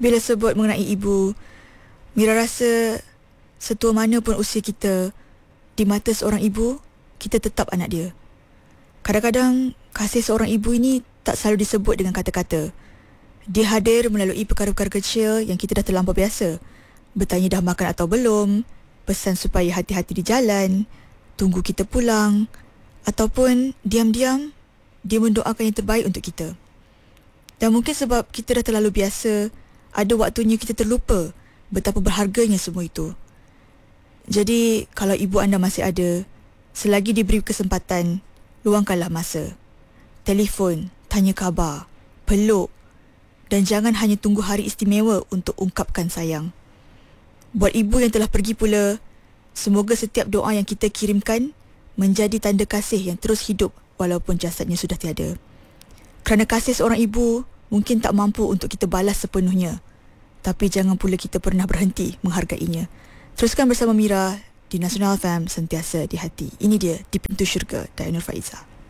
Bila sebut mengenai ibu, Mira rasa setua mana pun usia kita, di mata seorang ibu, kita tetap anak dia. Kadang-kadang kasih seorang ibu ini tak selalu disebut dengan kata-kata. Dia hadir melalui perkara-perkara kecil yang kita dah terlampau biasa. Bertanya dah makan atau belum, pesan supaya hati-hati di jalan, tunggu kita pulang, ataupun diam-diam dia mendoakan yang terbaik untuk kita. Dan mungkin sebab kita dah terlalu biasa, ada waktunya kita terlupa betapa berharganya semua itu. Jadi, kalau ibu anda masih ada, selagi diberi kesempatan, luangkanlah masa. Telefon, tanya khabar, peluk, dan jangan hanya tunggu hari istimewa untuk ungkapkan sayang. Buat ibu yang telah pergi pula, semoga setiap doa yang kita kirimkan menjadi tanda kasih yang terus hidup walaupun jasadnya sudah tiada. Kerana kasih seorang ibu mungkin tak mampu untuk kita balas sepenuhnya, tapi jangan pula kita pernah berhenti menghargainya. Teruskan bersama Mira di Nasional FM, sentiasa di hati. Ini dia, Di Pintu Syurga, Dayang Nur Faiza.